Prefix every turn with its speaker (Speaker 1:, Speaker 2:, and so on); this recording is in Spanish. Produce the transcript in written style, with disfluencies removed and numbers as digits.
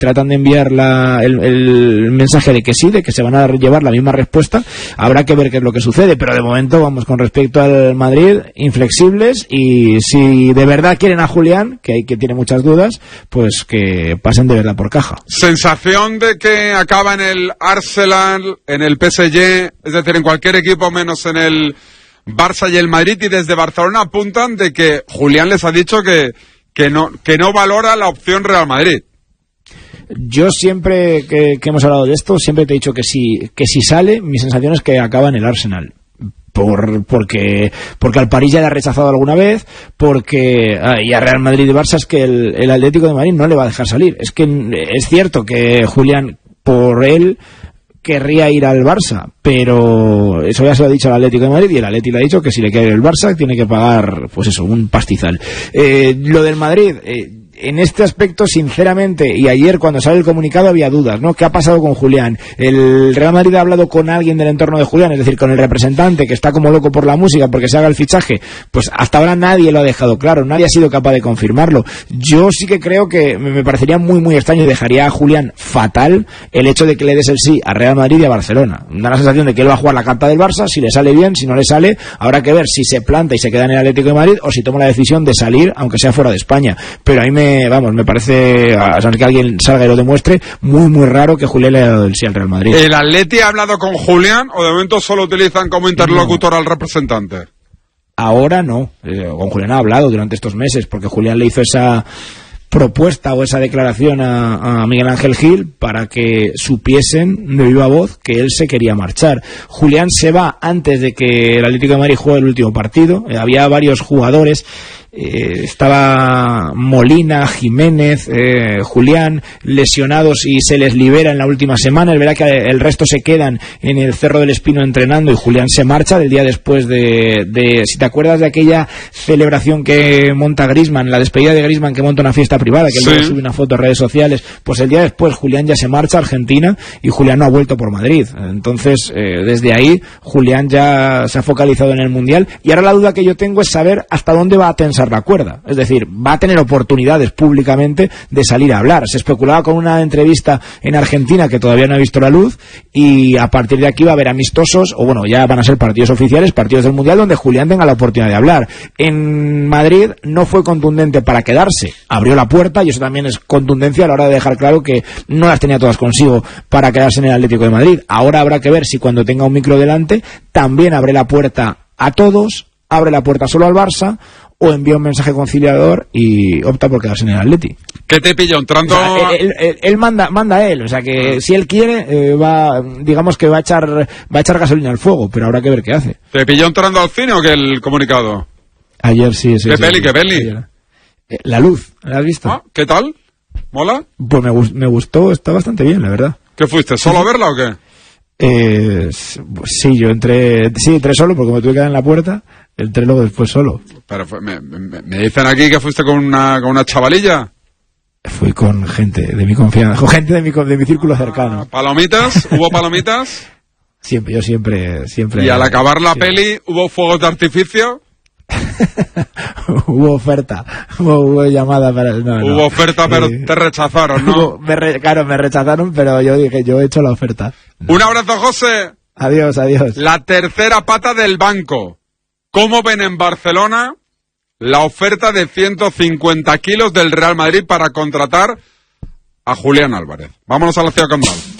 Speaker 1: tratan de enviar el mensaje de que sí, de que se van a llevar la misma respuesta. Habrá que ver qué es lo que sucede, pero de momento, vamos, con respecto al Madrid, inflexibles, y si de verdad quieren a Julián, que tiene muchas dudas, pues que pasen de verdad por caja.
Speaker 2: Sensación de que acaba en el Arsenal, en el PSG, es decir, en cualquier equipo menos en el Barça y el Madrid, y desde Barcelona apuntan de que Julián les ha dicho que no valora la opción Real Madrid.
Speaker 1: Yo siempre que hemos hablado de esto, siempre te he dicho que si sale, mi sensación es que acaba en el Arsenal. Porque al París ya le ha rechazado alguna vez, y a Real Madrid y Barça es que el Atlético de Madrid no le va a dejar salir. Es que es cierto que Julián, por él, querría ir al Barça, pero eso ya se lo ha dicho al Atlético de Madrid, y el Atlético le ha dicho que si le quiere ir el Barça tiene que pagar, pues eso, un pastizal. Lo del Madrid, en este aspecto, sinceramente, y ayer cuando sale el comunicado había dudas, ¿no? ¿Qué ha pasado con Julián? ¿El Real Madrid ha hablado con alguien del entorno de Julián, es decir, con el representante que está como loco por la música porque se haga el fichaje? Pues hasta ahora nadie lo ha dejado claro, nadie ha sido capaz de confirmarlo. Yo sí que creo que me parecería muy muy extraño y dejaría a Julián fatal el hecho de que le des el sí a Real Madrid y a Barcelona. Da la sensación de que él va a jugar la carta del Barça, si le sale bien, si no le sale, habrá que ver si se planta y se queda en el Atlético de Madrid o si toma la decisión de salir, aunque sea fuera de España. Pero ahí me parece, a saber que alguien salga y lo demuestre, muy muy raro que Julián le haya dado el sí al Real Madrid.
Speaker 2: ¿El Atleti ha hablado con Julián o de momento solo utilizan como interlocutor al representante?
Speaker 1: Ahora no, con Julián ha hablado durante estos meses, porque Julián le hizo esa propuesta o esa declaración a Miguel Ángel Gil para que supiesen de viva voz que él se quería marchar. Julián se va antes de que el Atlético de Madrid juegue el último partido. Había varios jugadores, estaba Molina, Jiménez, Julián, lesionados y se les libera en la última semana. Es verdad que el resto se quedan en el Cerro del Espino entrenando y Julián se marcha del día después de si te acuerdas de aquella celebración que monta Griezmann, la despedida de Griezmann, que monta una fiesta privada, que luego sube una foto a redes sociales, pues el día después Julián ya se marcha a Argentina y Julián no ha vuelto por Madrid. Entonces, desde ahí Julián ya se ha focalizado en el Mundial, y ahora la duda que yo tengo es saber hasta dónde va a tensar la cuerda. Es decir, va a tener oportunidades públicamente de salir a hablar. Se especulaba con una entrevista en Argentina que todavía no ha visto la luz, y a partir de aquí va a haber amistosos, o bueno, ya van a ser partidos oficiales, partidos del Mundial, donde Julián tenga la oportunidad de hablar. En Madrid no fue contundente para quedarse, abrió la puerta, y eso también es contundencia a la hora de dejar claro que no las tenía todas consigo para quedarse en el Atlético de Madrid. Ahora habrá que ver si cuando tenga un micro delante también abre la puerta a todos, abre la puerta solo al Barça, o envía un mensaje conciliador y opta por quedarse en el Atleti.
Speaker 2: ¿Qué te pilló entrando?
Speaker 1: O sea, él manda él, o sea que si él quiere digamos que va a echar gasolina al fuego, pero habrá que ver qué hace.
Speaker 2: ¿Te pilló entrando al cine o qué el comunicado?
Speaker 1: Ayer sí.
Speaker 2: ¿Qué peli?
Speaker 1: Ayer. La Luz, ¿la has visto?
Speaker 2: ¿Qué tal? ¿Mola?
Speaker 1: Pues me gustó, está bastante bien, la verdad.
Speaker 2: ¿Qué fuiste? ¿Solo a verla o qué?
Speaker 1: Sí, yo entré solo porque me tuve que quedar en la puerta. Entré luego después solo.
Speaker 2: Pero me dicen aquí que fuiste con una chavalilla.
Speaker 1: Fui con gente de mi confianza, con gente de mi círculo cercano.
Speaker 2: ¿Palomitas? ¿Hubo palomitas?
Speaker 1: Yo siempre.
Speaker 2: ¿Y al acabar la peli hubo fuegos de artificio?
Speaker 1: Hubo oferta, hubo llamada para...
Speaker 2: Hubo oferta, pero te rechazaron, ¿no?
Speaker 1: Claro, me rechazaron, pero yo dije, yo he hecho la oferta.
Speaker 2: Un abrazo, José.
Speaker 1: Adiós.
Speaker 2: La tercera pata del banco. ¿Cómo ven en Barcelona la oferta de 150 kilos del Real Madrid para contratar a Julián Álvarez? Vámonos a la Ciudad Condal.